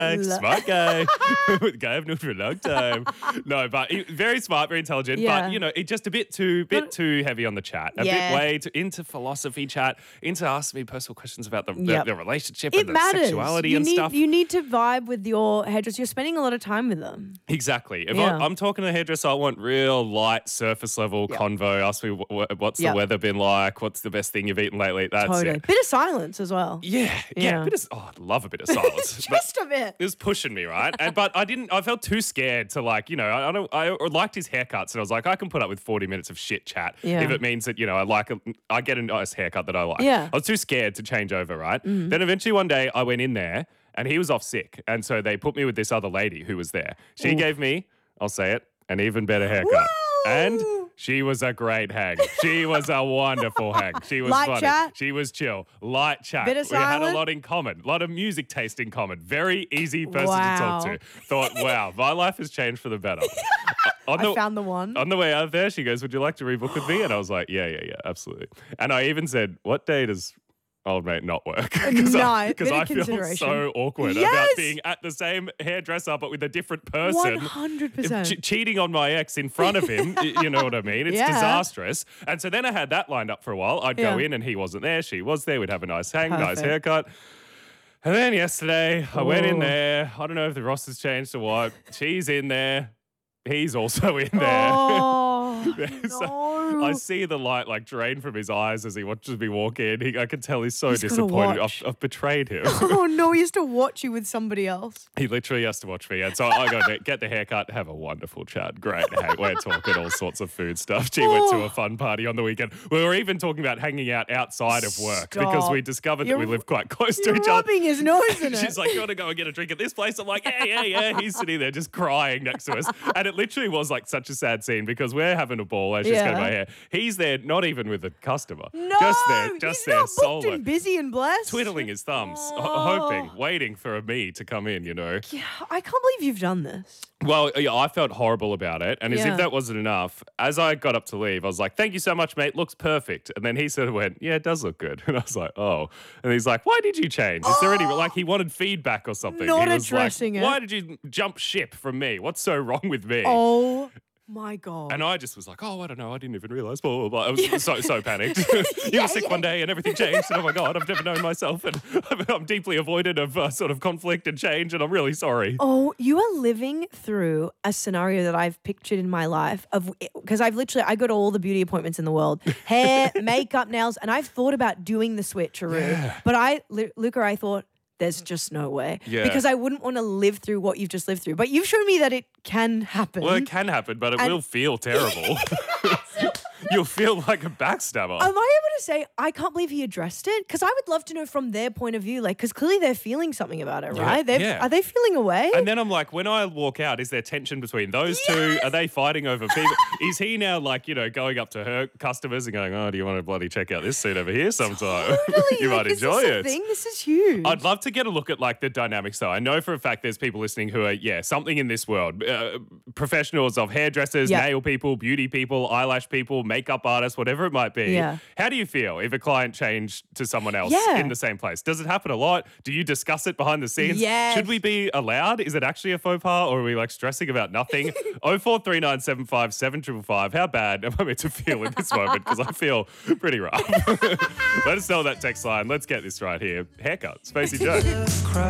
Smart guy. Guy I've known for a long time. No, but very smart, very intelligent. Yeah. But, it just a bit too heavy on the chat. A bit way too into philosophy chat, into asking me personal questions about the relationship and the sexuality and stuff. You need to vibe with your hairdresser. You're spending a lot of time with them. Exactly. If I'm talking to the hairdresser, I want real light surface level convo. Ask me what's the weather been like? What's the best thing you've eaten lately? That's it. Bit of silence as well. Yeah. I'd love a bit of silence. Just a bit. It was pushing me, right? But I felt too scared to I liked his haircuts and I was like, I can put up with 40 minutes of shit chat if it means that, I get a nice haircut that I like. Yeah. I was too scared to change over, right? Then eventually one day I went in there and he was off sick. And so they put me with this other lady who was there. She gave me, I'll say it, an even better haircut. Woo! And she was a great hag. She was a wonderful hag. She was Light funny. chat? She was chill. Light chat. Bit of We had a silence? lot in common. A lot of music taste in common. Very easy person to talk to. Thought, wow, my life has changed for the better. I found the one. On the way out there, she goes, would you like to rebook with me? And I was like, yeah, absolutely. And I even said, what day does old mate not work? Because I feel so awkward about being at the same hairdresser but with a different person. 100%. Cheating on my ex in front of him, you know what I mean? It's disastrous. And so then I had that lined up for a while. I'd go in and he wasn't there. She was there. We'd have a nice hang, nice haircut. And then yesterday, I went in there. I don't know if the roster's changed or what. She's in there. He's also in there. Oh, so I see the light drain from his eyes as he watches me walk in. I can tell he's so disappointed. I've betrayed him. Oh, no, he used to watch you with somebody else. He literally has to watch me. And so I go to get the haircut, have a wonderful chat. Great. Hey, we're talking all sorts of food stuff. She went to a fun party on the weekend. We were even talking about hanging out outside of work because we discovered that we live quite close to each other. Rubbing his nose in it. She's like, you want to go and get a drink at this place? I'm like, yeah. He's sitting there just crying next to us. And it literally was such a sad scene because we're having a ball as she's cutting my hair. He's there, not even with a customer. No, just he's there, not booked solo. and busy and blessed. Twiddling his thumbs, hoping, waiting for me to come in, Yeah, I can't believe you've done this. Well, yeah, I felt horrible about it. And as if that wasn't enough, as I got up to leave, I was like, thank you so much, mate. Looks perfect. And then he sort of went, yeah, it does look good. And I was like, oh. And he's like, why did you change? Is there any, he wanted feedback or something. Not he was addressing it. Why did you jump ship from me? What's so wrong with me? Oh. My God. And I just was like, oh, I don't know. I didn't even realise. Blah, blah, blah. I was so panicked. You were sick one day and everything changed. And oh my God, I've never known myself. And I'm deeply avoided of sort of conflict and change. And I'm really sorry. Oh, you are living through a scenario that I've pictured in my life because I go to all the beauty appointments in the world, hair, makeup, nails, and I've thought about doing the switcheroo. Yeah. But Luca, I thought, there's just no way. Yeah. Because I wouldn't want to live through what you've just lived through. But you've shown me that it can happen. Well, it can happen, but it will feel terrible. You'll feel like a backstabber. Am I able to say, I can't believe he addressed it? Because I would love to know from their point of view, because clearly they're feeling something about it, right? Are they feeling away? And then I'm like, when I walk out, is there tension between those two? Are they fighting over people? Is he now going up to her customers and going, oh, do you want to bloody check out this seat over here sometime? Totally. You might enjoy it. This is huge. I'd love to get a look at the dynamics though. I know for a fact there's people listening who are, something in this world, professionals of hairdressers, nail people, beauty people, eyelash people, makeup artists, whatever it might be. Yeah. How do you feel if a client changed to someone else in the same place? Does it happen a lot? Do you discuss it behind the scenes? Yes. Should we be allowed? Is it actually a faux pas or are we stressing about nothing? 043975 7555. How bad am I meant to feel in this moment? Because I feel pretty rough. Let us know that text line. Let's get this right here. Haircut, Spacey Joe.